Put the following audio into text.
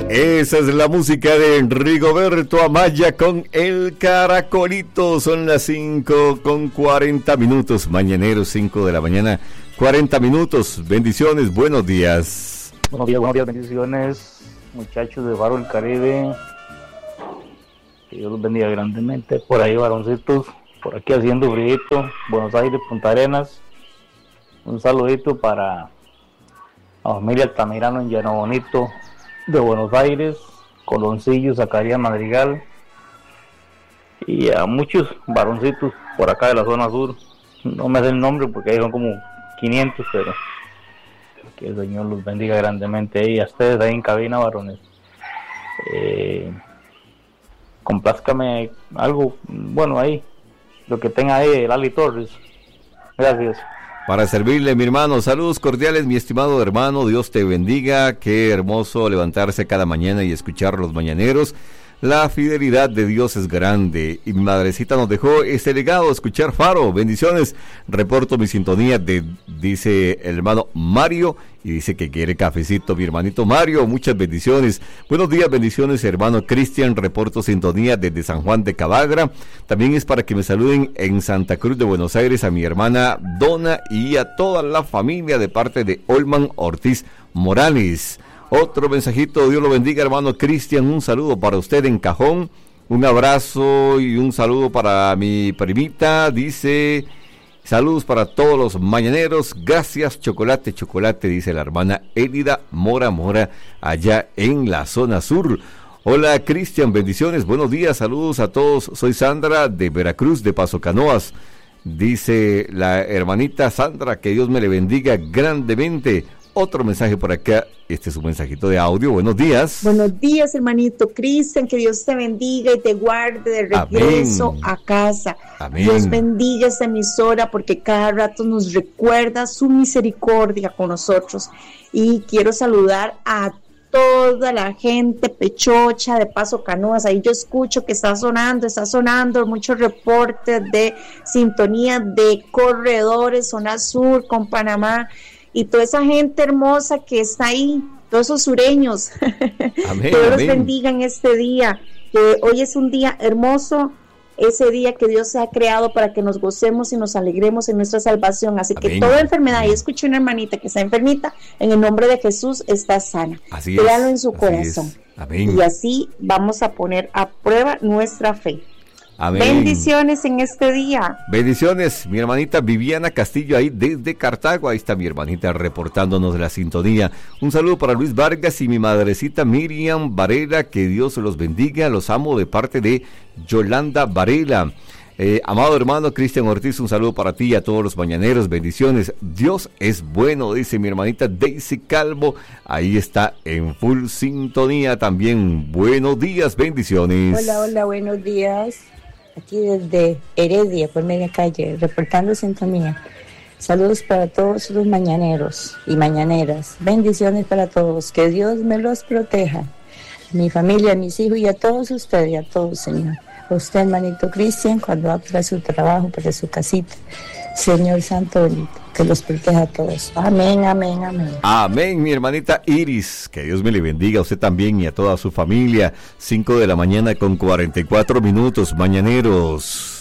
Esa es la música de Rigoberto Amaya con El Caracolito. Son las 5:40. Mañaneros, 5 de la mañana, 40 minutos. Bendiciones, buenos días. Buenos días, bendiciones, muchachos de Faro del Caribe. Que Dios los bendiga grandemente. Por ahí, varoncitos, por aquí haciendo frío. Buenos Aires, Punta Arenas. Un saludito para la familia Altamirano en Llano Bonito de Buenos Aires, Coloncillo, Zacarías Madrigal, y a muchos varoncitos por acá de la zona sur. No me sé el nombre porque ahí son como 500, pero que el Señor los bendiga grandemente. Y a ustedes ahí en cabina, varones, complázcame algo, bueno, ahí, lo que tenga ahí, Lali Torres. Gracias. Para servirle, mi hermano, saludos cordiales, mi estimado hermano, Dios te bendiga, qué hermoso levantarse cada mañana y escuchar los mañaneros. La fidelidad de Dios es grande y mi madrecita nos dejó ese legado, escuchar Faro. Bendiciones, reporto mi sintonía dice el hermano Mario, y dice que quiere cafecito, mi hermanito Mario, muchas bendiciones. Buenos días, bendiciones, hermano Cristian, reporto sintonía desde San Juan de Cabagra. También es para que me saluden en Santa Cruz de Buenos Aires a mi hermana Donna y a toda la familia de parte de Olman Ortiz Morales. Otro mensajito, Dios lo bendiga, hermano Cristian, un saludo para usted en Cajón, un abrazo y un saludo para mi primita, dice, saludos para todos los mañaneros, gracias, chocolate, dice la hermana Elida Mora, allá en la zona sur. Hola Cristian, bendiciones, buenos días, saludos a todos, soy Sandra de Veracruz, de Paso Canoas, dice la hermanita Sandra, que Dios me le bendiga grandemente. Otro mensaje por acá, este es un mensajito de audio, buenos días. Buenos días, hermanito Cristian, que Dios te bendiga y te guarde de regreso a casa. Amén. Dios bendiga esta emisora porque cada rato nos recuerda su misericordia con nosotros. Y quiero saludar a toda la gente pechocha de Paso Canoas. Ahí yo escucho que está sonando muchos reportes de sintonía de corredores, zona sur con Panamá. Y toda esa gente hermosa que está ahí, todos esos sureños, amén, que Dios los amén. bendiga en este día, que hoy es un día hermoso, ese día que Dios se ha creado para que nos gocemos y nos alegremos en nuestra salvación, así amén. que toda enfermedad, y escuché una hermanita que está enfermita, en el nombre de Jesús está sana, Así créalo es, en su corazón, amén. y así vamos a poner a prueba nuestra fe. Amén. Bendiciones en este día. Bendiciones, mi hermanita Viviana Castillo ahí desde Cartago, ahí está mi hermanita reportándonos de la sintonía. Un saludo para Luis Vargas y mi madrecita Miriam Varela, que Dios los bendiga, los amo de parte de Yolanda Varela. Amado hermano Cristian Ortiz, un saludo para ti y a todos los mañaneros, bendiciones. Dios es bueno, dice mi hermanita Daisy Calvo, ahí está en full sintonía también. Buenos días, bendiciones. Hola, buenos días. Aquí desde Heredia, por media calle, reportando sintonía. Saludos para todos los mañaneros y mañaneras. Bendiciones para todos. Que Dios me los proteja. Mi familia, mis hijos y a todos ustedes y a todos, Señor. A usted, hermanito Cristian, cuando va para su trabajo, para su casita. Señor Santo Benito, que los proteja a todos. Amén, amén, amén. Amén, mi hermanita Iris, que Dios me le bendiga a usted también y a toda su familia. 5 de la mañana con 44 minutos, mañaneros.